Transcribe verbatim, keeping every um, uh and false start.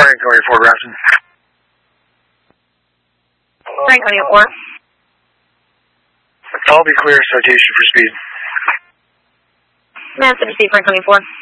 Frank twenty-four, Grafton. Frank twenty-four. I'll be clear, citation for speed. Massive to see Frank twenty-four.